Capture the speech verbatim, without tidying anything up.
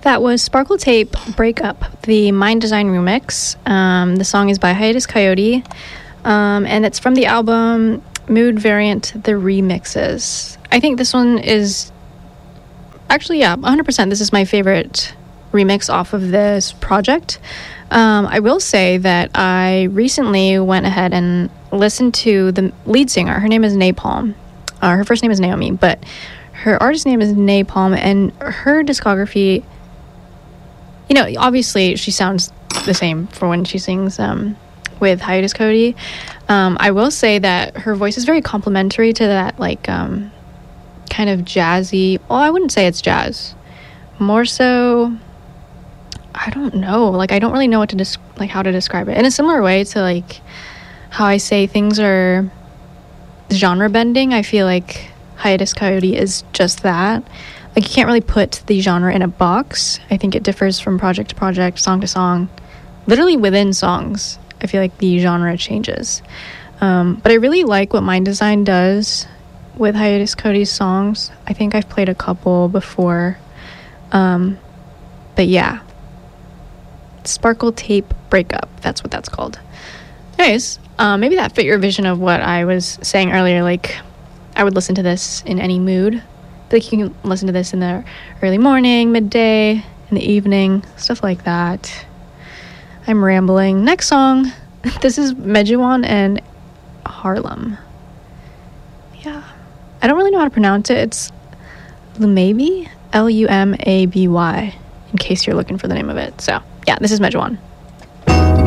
That was Sparkle Tape Breakup, the Mind Design remix. Um, the song is by Hiatus Coyote, um, and it's from the album Mood Variant, the Remixes. I think this one is... Actually, yeah, one hundred percent. This is my favorite remix off of this project. Um, I will say that I recently went ahead and listened to the lead singer. Her name is Napalm. Uh, her first name is Naomi, but her artist name is Napalm, and her discography... You know, obviously she sounds the same for when she sings um, with Hiatus Coyote. Um, I will say that her voice is very complimentary to that, like, um, kind of jazzy... Well, I wouldn't say it's jazz. More so... I don't know. Like, I don't really know what to des- like how to describe it. In a similar way to, like, how I say things are genre bending, I feel like Hiatus Coyote is just that. Like, you can't really put the genre in a box. I think it differs from project to project, song to song. Literally within songs, I feel like the genre changes. Um, but I really like what Mind Design does with Hiatus Coyote's songs. I think I've played a couple before. Um, but yeah. Sparkle Tape Breakup. That's what that's called. Anyways, uh, maybe that fit your vision of what I was saying earlier. Like, I would listen to this in any mood. Like, you can listen to this in the early morning, midday, in the evening, stuff like that. I'm rambling. Next song, this is Mejuwan and Harlem. Yeah. I don't really know how to pronounce it. It's Lumaby, L U M A B Y, in case you're looking for the name of it. So, yeah, this is Mejuwan.